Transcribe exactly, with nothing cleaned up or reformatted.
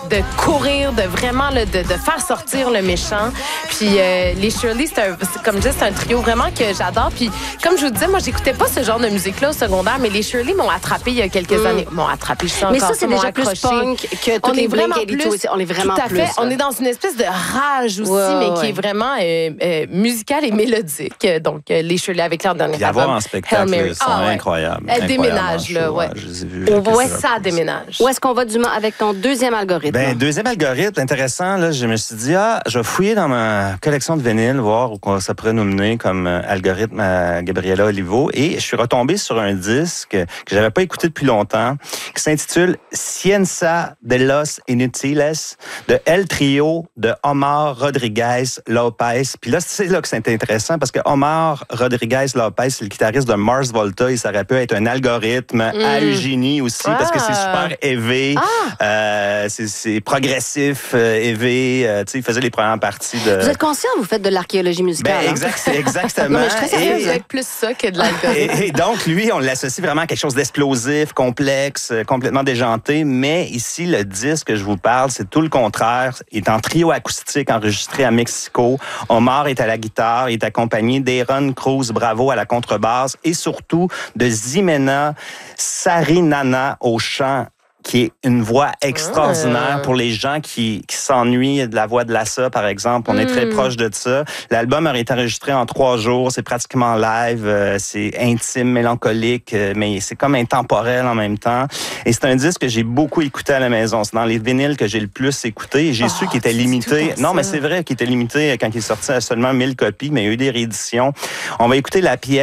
de courir, de vraiment là, de, de faire sortir le méchant. Puis euh, les Shirley, c'est, un, c'est comme je dis, c'est un trio vraiment que j'adore. Puis comme je vous disais, moi, j'écoutais pas ce genre de musique-là au secondaire, mais les Shirley m'ont attrapé il y a quelques mm. années. M'ont attrapé, je sais mais encore. ça, c'est déjà plus punk que toutes les Blink eighty-two. On est vraiment tout à plus. Fait, on est dans une espèce de rage aussi, ouais, mais ouais. qui est vraiment euh, euh, musicale et mélodique. Donc, euh, les Shirley avec leur dernier album. Puis avoir en spectacle, ils sont ah, ouais. incroyables. Elle déménage, là, ouais. Je les ai vus. Ouais, ça déménage. Où est-ce qu'on va du avec ton deuxième algorithme? Ben, deuxième algorithme, intéressant, là, je me suis dit, ah, je vais fouiller dans ma collection de vinyles, voir où ça pourrait nous mener comme algorithme à Gabriela Olivo. Et je suis retombé sur un disque que j'avais pas écouté depuis longtemps, qui s'intitule Ciencia de los Inutiles de El Trio de Omar Rodriguez Lopez. Puis là, c'est là que c'est intéressant parce que Omar Rodriguez Lopez, c'est le guitariste de Mars Volta et ça aurait pu être un algorithme mm. à Eugénie aussi ah. parce que c'est super élevé. Ah. Euh, c'est, c'est progressif, euh, élevé. Euh, tu sais, il faisait les premières parties de... Vous êtes conscient, vous faites de l'archéologie musicale? Ben, exact, c'est exactement. Non, mais je serais sérieuse, c'est plus ça que de l'algorithme. Et, et donc, lui, on l'associe vraiment à quelque chose d'explosif, complexe, complètement déjanté. Mais ici, le disque que je vous parle, c'est tout le contraire. Il est en trio acoustique enregistré à Mexico. Omar est à la guitare. Il est accompagné d'Aaron Cruz Bravo à la contrebasse et surtout de Ximena Sarinana au chant, qui est une voix extraordinaire pour les gens qui, qui s'ennuient de la voix de Lassa, par exemple. On mm. est très proche de ça. L'album a été enregistré en trois jours. C'est pratiquement live. Euh, c'est intime, mélancolique, euh, mais c'est comme intemporel en même temps. Et c'est un disque que j'ai beaucoup écouté à la maison. C'est dans les vinyles que j'ai le plus écouté. Et j'ai oh, su qu'il était limité. Non, mais c'est vrai qu'il était limité quand il est sorti à seulement mille copies, mais il y a eu des rééditions. On va écouter la pièce